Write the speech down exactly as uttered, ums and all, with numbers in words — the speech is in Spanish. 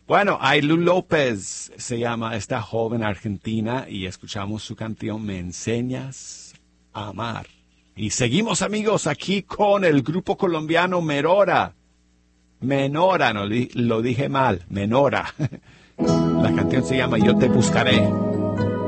Bueno, Ailu López se llama esta joven argentina y escuchamos su canción Me enseñas a amar. Y seguimos, amigos, aquí con el grupo colombiano Menora. Menora, no lo dije mal, Menora. La canción se llama Yo te buscaré.